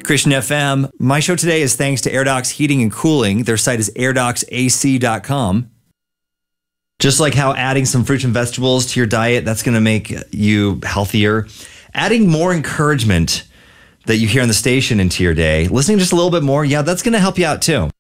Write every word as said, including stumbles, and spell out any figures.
Christian F M. My show today is thanks to AirDocs Heating and Cooling. Their site is air docs a c dot com. Just like how adding some fruits and vegetables to your diet, that's going to make you healthier. Adding more encouragement that you hear on the station into your day, listening just a little bit more, yeah, that's going to help you out too.